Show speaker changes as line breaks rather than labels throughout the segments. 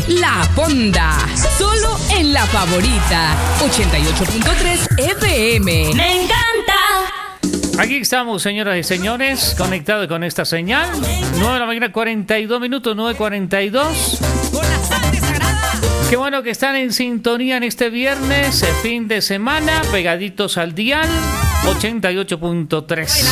FM, La Fonda. Solo en La Favorita. 88.3 FM. ¡Me encanta!
Aquí estamos, señoras y señores, conectados con esta señal. 9 de la mañana, 42 minutos, 9:42. Qué bueno que están en sintonía en este viernes, fin de semana, pegaditos al dial 88.3.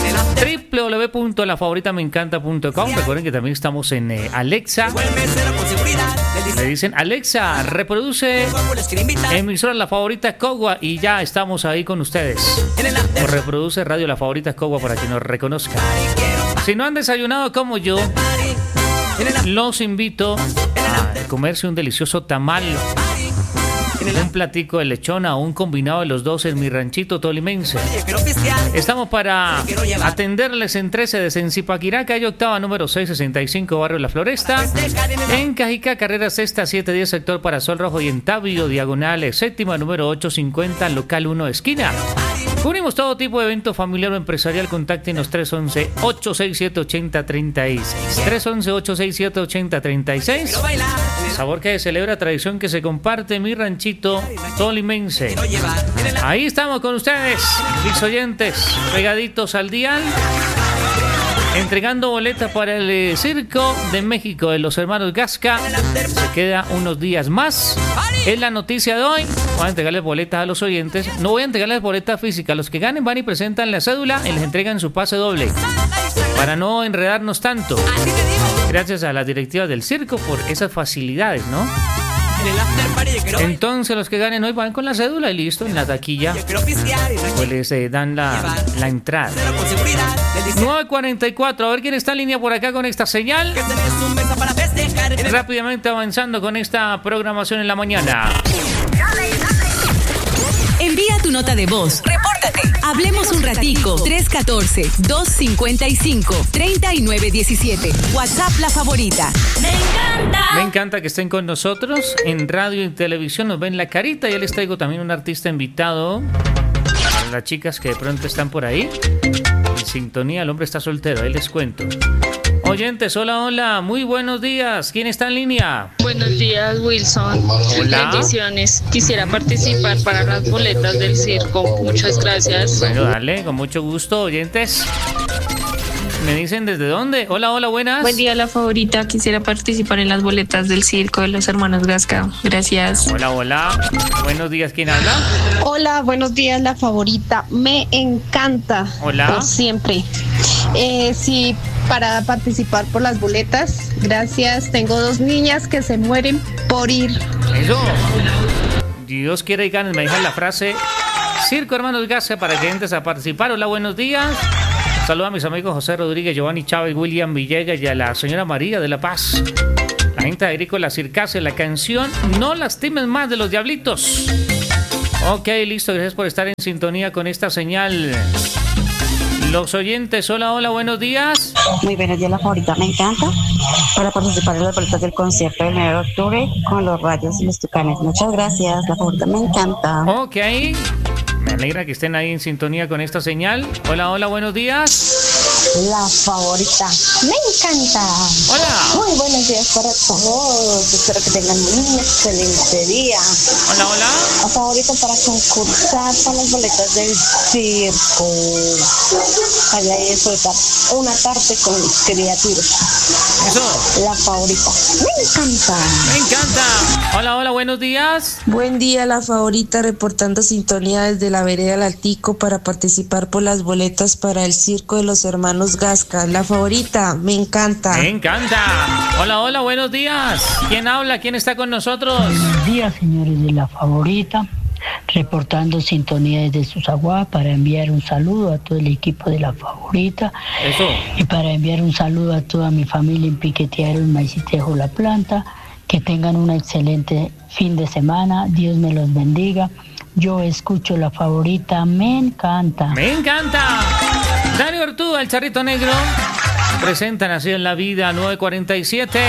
www.lafavoritameencanta.com. Recuerden que también estamos en Alexa. Le dicen, Alexa, reproduce emisora La Favorita Cogua, y ya estamos ahí con ustedes. O reproduce radio La Favorita Cogua para que nos reconozca. Si no han desayunado como yo, los invito a comerse un delicioso tamal, un platico de lechona o un combinado de los dos en mi ranchito tolimense. Estamos para atenderles en 13 de Zipaquirá, calle octava, número 665, barrio La Floresta. En Cajicá, carrera sexta, 710, sector Parasol Rojo. Y en Tabio, diagonal séptima, número 850, local 1, esquina. Cubrimos todo tipo de evento familiar o empresarial. Contáctenos 311-867-8036. 311-867-8036. Sabor que se celebra, tradición que se comparte, mi ranchito tolimense. Ahí estamos con ustedes, mis oyentes, pegaditos al dial, entregando boletas para el Circo de México de los hermanos Gasca. Se queda unos días más. Es la noticia de hoy. Voy a entregarles boletas a los oyentes. No voy a entregarles boletas físicas. Los que ganen van y presentan la cédula y les entregan su pase doble, para no enredarnos tanto. Gracias a las directivas del circo por esas facilidades, ¿no? Entonces los que ganen hoy van con la cédula y listo, en la taquilla pues les dan la entrada. 9:44, a ver quién está en línea por acá con esta señal. Rápidamente avanzando con esta programación en la mañana.
Envía tu nota de voz. Repórtate. Hablemos un ratico. 314-255-3917. WhatsApp La Favorita. ¡Me encanta!
Me encanta que estén con nosotros en radio y televisión. Nos ven la carita. Ya les traigo también un artista invitado para las chicas que de pronto están por ahí en sintonía. El hombre está soltero, ahí les cuento. Oyentes, hola, hola, muy buenos días. ¿Quién está en línea?
Buenos días, Wilson.
Hola.
Bendiciones. Quisiera participar para las boletas del circo. Muchas gracias.
Bueno, dale, con mucho gusto, oyentes. ¿Me dicen desde dónde? Hola, hola, buenas.
Buen día, La Favorita. Quisiera participar en las boletas del circo de los hermanos Gasca. Gracias.
Hola, hola. Buenos días, ¿quién habla?
Hola, buenos días, La Favorita. Me encanta.
Hola.
Por siempre. Sí, para participar por las boletas. Gracias. Tengo 2 niñas que se mueren por ir.
Eso. Dios quiera y ganes. Me dejan la frase Circo Hermanos Gasca para que entres a participar. Hola, buenos días. Saludos a mis amigos José Rodríguez, Giovanni Chávez, William Villegas y a la señora María de la Paz. La gente de Agrícola Circase, la canción No lastimes más de los Diablitos. Ok, listo, gracias por estar en sintonía con esta señal. Los oyentes, hola, hola, buenos días.
Muy buenos días, La Favorita, me encanta. Para participar en las boletas del concierto del 9 de octubre con los Rayos y los Tucanes. Muchas gracias, La Favorita, me encanta.
Ok. Me alegra que estén ahí en sintonía con esta señal. Hola, hola, buenos días.
La Favorita. Me encanta.
Hola.
Muy buenos días para todos. Espero que tengan un excelente día.
Hola, hola.
La Favorita para concursar para las boletas del circo. Allá y disfrutar una tarde con mis criaturas.
Eso.
La Favorita. Me encanta.
Me encanta. Hola, hola, buenos días.
Buen día, La Favorita, reportando sintonía desde la vereda del Altico para participar por las boletas para el circo de los hermanos Gasca. La Favorita, me encanta.
Me encanta. Hola, hola, buenos días. ¿Quién habla? ¿Quién está con nosotros?
Buenos días, señores de La Favorita, reportando sintonía desde Susaguá para enviar un saludo a todo el equipo de La Favorita.
Eso.
Y para enviar un saludo a toda mi familia en Piquetearo, en Maicitejo, La Planta. Que tengan un excelente fin de semana. Dios me los bendiga. Yo escucho La Favorita. Me encanta.
Me encanta. Dani Ortúa, el Charrito Negro. Presentan así en la vida 9:47.